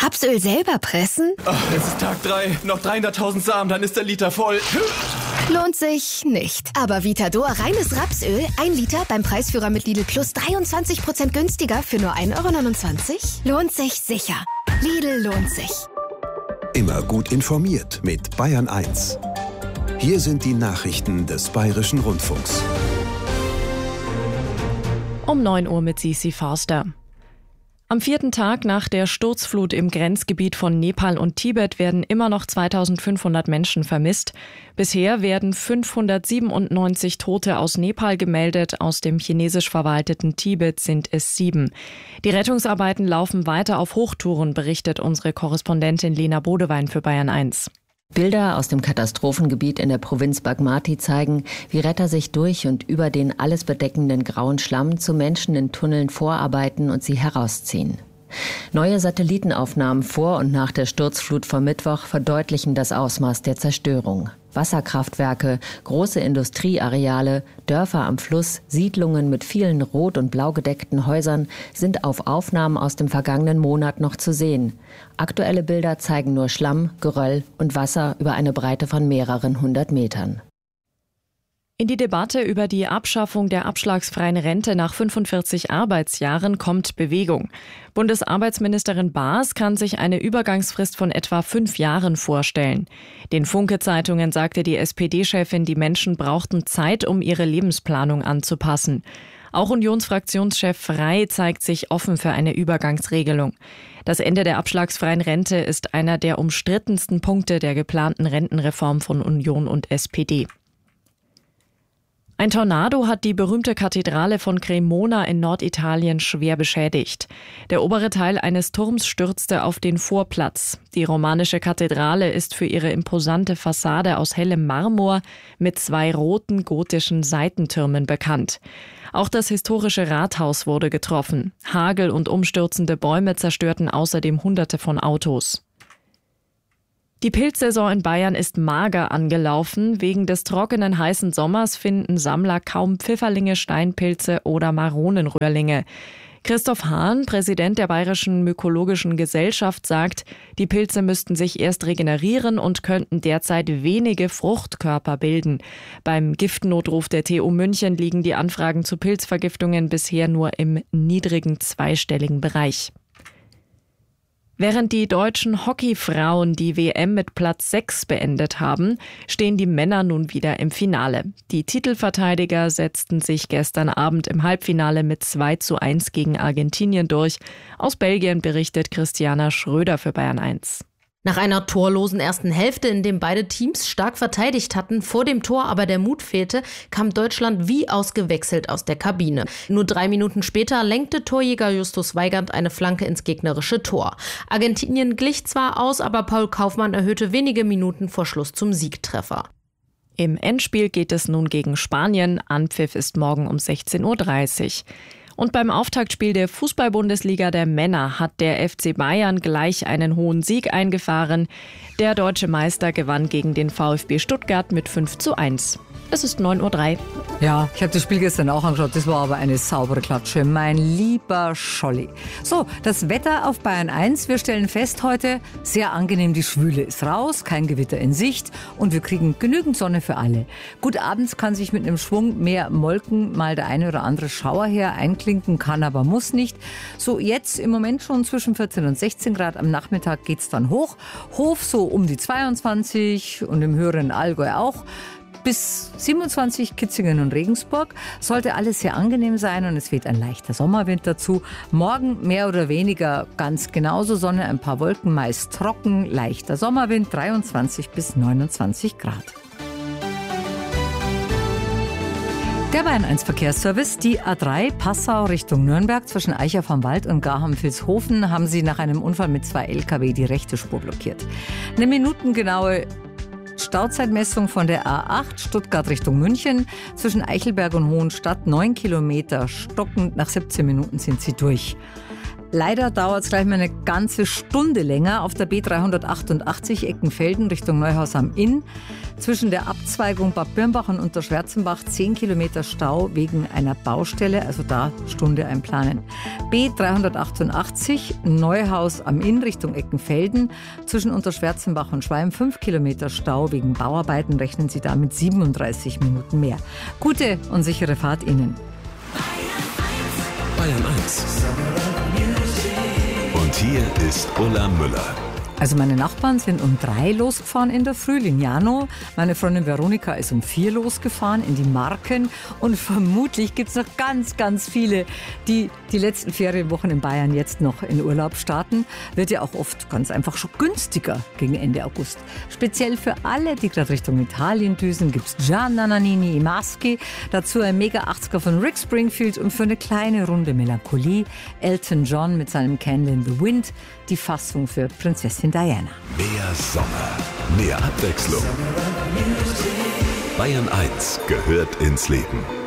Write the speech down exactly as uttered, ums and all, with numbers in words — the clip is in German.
Rapsöl selber pressen? Oh, es ist Tag drei, noch dreihunderttausend Samen, dann ist der Liter voll. Lohnt sich nicht. Aber Vitador reines Rapsöl, ein Liter beim Preisführer mit Lidl Plus dreiundzwanzig Prozent günstiger für nur ein Euro neunundzwanzig? Lohnt sich sicher. Lidl lohnt sich. Immer gut informiert mit Bayern eins. Hier sind die Nachrichten des Bayerischen Rundfunks. Um neun Uhr mit Sisi Forster. Am vierten Tag nach der Sturzflut im Grenzgebiet von Nepal und Tibet werden immer noch zweitausendfünfhundert Menschen vermisst. Bisher werden fünfhundertsiebenundneunzig Tote aus Nepal gemeldet, aus dem chinesisch verwalteten Tibet sind es sieben. Die Rettungsarbeiten laufen weiter auf Hochtouren, berichtet unsere Korrespondentin Lena Bodewein für Bayern eins. Bilder aus dem Katastrophengebiet in der Provinz Bagmati zeigen, wie Retter sich durch und über den alles bedeckenden grauen Schlamm zu Menschen in Tunneln vorarbeiten und sie herausziehen. Neue Satellitenaufnahmen vor und nach der Sturzflut vom Mittwoch verdeutlichen das Ausmaß der Zerstörung. Wasserkraftwerke, große Industrieareale, Dörfer am Fluss, Siedlungen mit vielen rot- und blau gedeckten Häusern sind auf Aufnahmen aus dem vergangenen Monat noch zu sehen. Aktuelle Bilder zeigen nur Schlamm, Geröll und Wasser über eine Breite von mehreren hundert Metern. In die Debatte über die Abschaffung der abschlagsfreien Rente nach fünfundvierzig Arbeitsjahren kommt Bewegung. Bundesarbeitsministerin Baas kann sich eine Übergangsfrist von etwa fünf Jahren vorstellen. Den Funke-Zeitungen sagte die S P D-Chefin, die Menschen brauchten Zeit, um ihre Lebensplanung anzupassen. Auch Unionsfraktionschef Frey zeigt sich offen für eine Übergangsregelung. Das Ende der abschlagsfreien Rente ist einer der umstrittensten Punkte der geplanten Rentenreform von Union und S P D. Ein Tornado hat die berühmte Kathedrale von Cremona in Norditalien schwer beschädigt. Der obere Teil eines Turms stürzte auf den Vorplatz. Die romanische Kathedrale ist für ihre imposante Fassade aus hellem Marmor mit zwei roten gotischen Seitentürmen bekannt. Auch das historische Rathaus wurde getroffen. Hagel und umstürzende Bäume zerstörten außerdem Hunderte von Autos. Die Pilzsaison in Bayern ist mager angelaufen. Wegen des trockenen, heißen Sommers finden Sammler kaum Pfifferlinge, Steinpilze oder Maronenröhrlinge. Christoph Hahn, Präsident der Bayerischen Mykologischen Gesellschaft, sagt, die Pilze müssten sich erst regenerieren und könnten derzeit wenige Fruchtkörper bilden. Beim Giftnotruf der T U München liegen die Anfragen zu Pilzvergiftungen bisher nur im niedrigen zweistelligen Bereich. Während die deutschen Hockeyfrauen die W M mit Platz sechs beendet haben, stehen die Männer nun wieder im Finale. Die Titelverteidiger setzten sich gestern Abend im Halbfinale mit zwei zu eins gegen Argentinien durch. Aus Belgien berichtet Christiana Schröder für Bayern eins. Nach einer torlosen ersten Hälfte, in dem beide Teams stark verteidigt hatten, vor dem Tor aber der Mut fehlte, kam Deutschland wie ausgewechselt aus der Kabine. Nur drei Minuten später lenkte Torjäger Justus Weigand eine Flanke ins gegnerische Tor. Argentinien glich zwar aus, aber Paul Kaufmann erhöhte wenige Minuten vor Schluss zum Siegtreffer. Im Endspiel geht es nun gegen Spanien. Anpfiff ist morgen um sechzehn Uhr dreißig. Und beim Auftaktspiel der Fußball-Bundesliga der Männer hat der F C Bayern gleich einen hohen Sieg eingefahren. Der deutsche Meister gewann gegen den VfB Stuttgart mit fünf zu eins. Es ist neun Uhr drei. Ja, ich habe das Spiel gestern auch angeschaut. Das war aber eine saubere Klatsche. Mein lieber Scholli. So, das Wetter auf Bayern eins. Wir stellen fest heute, sehr angenehm, die Schwüle ist raus, kein Gewitter in Sicht und wir kriegen genügend Sonne für alle. Gut, abends kann sich mit einem Schwung mehr Molken mal der eine oder andere Schauer her einklinken, kann aber muss nicht. So, jetzt im Moment schon zwischen vierzehn und sechzehn Grad. Am Nachmittag geht's dann hoch. Hof so um die zweiundzwanzig und im höheren Allgäu auch. Bis siebenundzwanzig Kitzingen und Regensburg. Sollte alles sehr angenehm sein und es weht ein leichter Sommerwind dazu. Morgen mehr oder weniger ganz genauso Sonne, ein paar Wolken, meist trocken, leichter Sommerwind, dreiundzwanzig bis neunundzwanzig Grad. Der Bayern eins Verkehrsservice, die A drei Passau Richtung Nürnberg zwischen Eicher vom Wald und Garham-Vilshofen haben sie nach einem Unfall mit zwei L K W die rechte Spur blockiert. Eine minutengenaue Stauzeitmessung von der A acht Stuttgart Richtung München zwischen Eichelberg und Hohenstadt, neun Kilometer stockend, nach siebzehn Minuten sind sie durch. Leider dauert es gleich mal eine ganze Stunde länger auf der B dreihundertachtundachtzig Eckenfelden Richtung Neuhaus am Inn. Zwischen der Abzweigung Bad Birnbach und Unterschwarzenbach zehn Kilometer Stau wegen einer Baustelle, also da Stunde einplanen. B dreihundertachtundachtzig Neuhaus am Inn Richtung Eckenfelden. Zwischen Unterschwarzenbach und Schweim fünf Kilometer Stau wegen Bauarbeiten, rechnen Sie da mit siebenunddreißig Minuten mehr. Gute und sichere Fahrt Ihnen. Bayern eins. Und hier ist Ulla Müller. Also meine Nachbarn sind um drei losgefahren in der Früh, Lignano. Meine Freundin Veronika ist um vier losgefahren in die Marken. Und vermutlich gibt es noch ganz, ganz viele, die die letzten Ferienwochen in Bayern jetzt noch in Urlaub starten. Wird ja auch oft ganz einfach schon günstiger gegen Ende August. Speziell für alle, die gerade Richtung Italien düsen, gibt es Gianna Nannini i Maschi. Dazu ein Mega achtziger von Rick Springfield und für eine kleine Runde Melancholie Elton John mit seinem Candle in the Wind. Die Fassung für Prinzessin Diana. Mehr Sommer, mehr Abwechslung. Bayern eins gehört ins Leben.